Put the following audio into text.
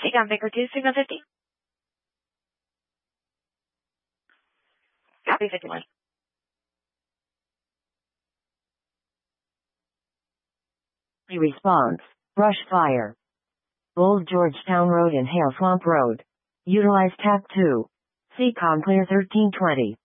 Signal Baker 2, signal 50. Copy 51. Response. Brush fire. Old Georgetown Road and Hare Swamp Road. Utilize TAP 2. CCOM clear 1320.